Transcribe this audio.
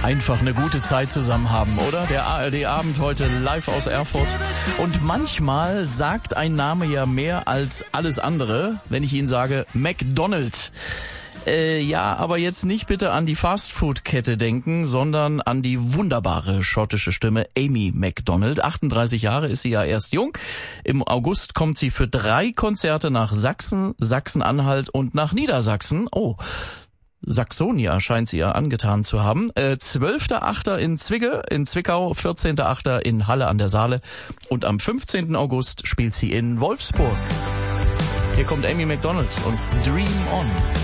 Einfach eine gute Zeit zusammen haben, oder? Der ARD-Abend heute live aus Erfurt. Und manchmal sagt ein Name ja mehr als alles andere, wenn ich Ihnen sage McDonald's. Ja, aber jetzt nicht bitte an die Fastfood-Kette denken, sondern an die wunderbare schottische Stimme Amy Macdonald. 38 Jahre ist sie ja erst jung. Im August kommt sie für 3 Konzerte nach Sachsen, Sachsen-Anhalt und nach Niedersachsen. Oh, Saxonia scheint sie ja angetan zu haben. 12.8. in Zwickau, 14.8. in Halle an der Saale und am 15. August spielt sie in Wolfsburg. Hier kommt Amy Macdonald und Dream On.